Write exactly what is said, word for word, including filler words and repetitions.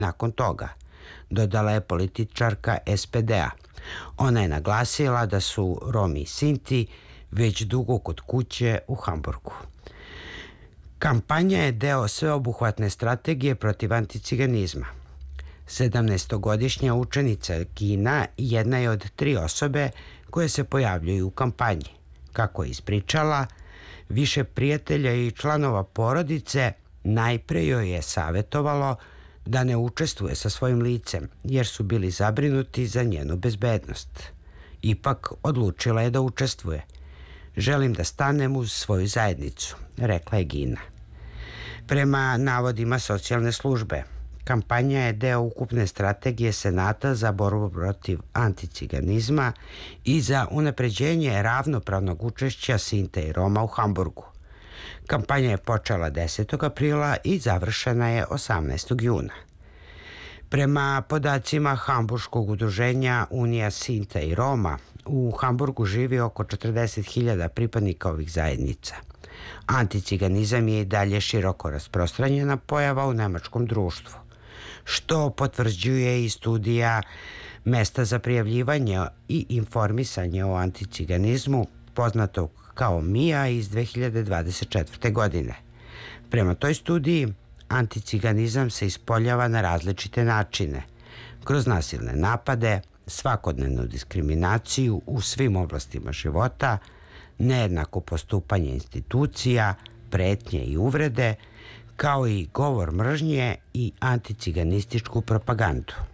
nakon toga, dodala je političarka es pe de a. Ona je naglasila da su Romi i Sinti već dugo kod kuće u Hamburgu. Kampanja je deo sveobuhvatne strategije protiv anticiganizma. Sedamnaestogodišnja učenica Gina jedna je od tri osobe koje se pojavljuju u kampanji. Kako je ispričala, više prijatelja i članova porodice najpre joj je savjetovalo da ne učestvuje sa svojim licem, jer su bili zabrinuti za njenu bezbednost. Ipak odlučila je da učestvuje. Želim da stanem uz svoju zajednicu, rekla je Gina. Prema navodima socijalne službe, kampanja je deo ukupne strategije Senata za borbu protiv anticiganizma i za unapređenje ravnopravnog učešća Sinta i Roma u Hamburgu. Kampanja je počela desetog aprila i završena je osamnaestog juna. Prema podacima Hamburškog udruženja Unija Sinta i Roma, u Hamburgu živi oko četrdeset hiljada pripadnika ovih zajednica. Anticiganizam je i dalje široko rasprostranjena pojava u nemačkom društvu, što potvrđuje i studija Mesta za prijavljivanje i informisanje o anticiganizmu, poznatog kao em i a iz dve hiljade dvadeset četvrte. godine. Prema toj studiji, anticiganizam se ispoljava na različite načine, kroz nasilne napade, svakodnevnu diskriminaciju u svim oblastima života, nejednako postupanje institucija, pretnje i uvrede, kao i govor mržnje i anticiganističku propagandu.